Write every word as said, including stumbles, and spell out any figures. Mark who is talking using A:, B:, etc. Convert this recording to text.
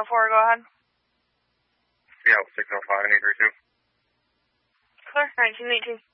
A: oh four, go ahead.
B: Yeah, six oh five, eight three two.
A: Clear, nineteen eighteen.